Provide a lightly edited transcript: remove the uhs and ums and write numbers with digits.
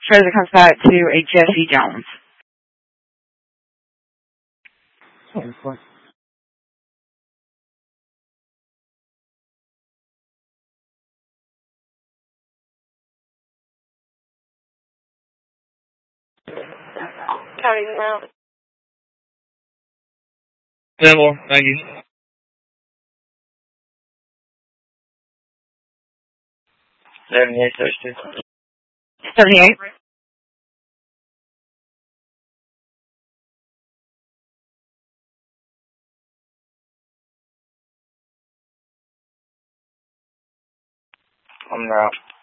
Fraser comes back to a Jesse Jones. Counting now. 10 more. Thank you. 78, 32. 78. I'm out.